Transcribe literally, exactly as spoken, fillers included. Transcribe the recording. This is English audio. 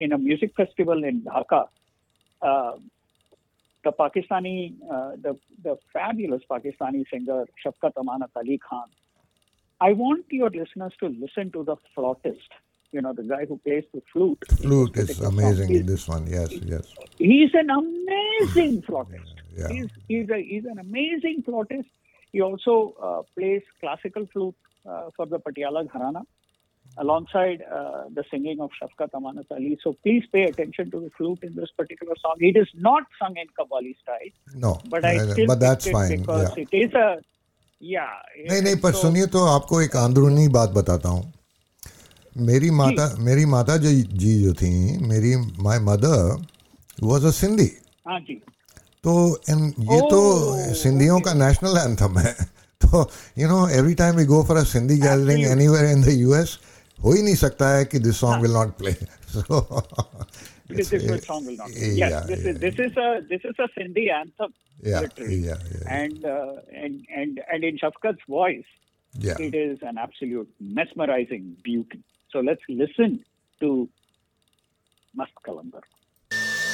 in a music festival in Dhaka, uh, the Pakistani, uh, the the fabulous Pakistani singer Shafqat Amanat Ali Khan. I want your listeners to listen to the flautist. You know, the guy who plays the flute. Flute is amazing in this one. Yes, yes. He's an amazing flautist. Yeah. He's he's a he's an amazing flautist. He also uh, plays classical flute uh, for the Patiala Gharana, alongside uh, the singing of Shafqat Amanat Ali. So please pay attention to the flute in this particular song. It is not sung in Qawwali style. No, but I uh, still but that's picked it fine. because Yeah. it is a yeah. नहीं नहीं पर so- सुनिए तो आपको एक अंदरूनी बात बताता हूँ. मेरी माता मेरी माता जो जी जो थी मेरी my mother was a Sindhi. हाँ जी. तो इन ये तो Oh, सिंधियों का नेशनल एंथम है. तो you know every time we go for a Sindhi gathering anywhere in the US हो ही नहीं सकता है कि this song will not play. So This, this is song will not. Yes, yeah, this yeah, is this is a this is a Sindhi anthem. yeah, literally. yeah, yeah, And uh, and and and in Shafqat's voice, yeah. it is an absolute mesmerizing beauty. So let's listen to Mast Kalandar.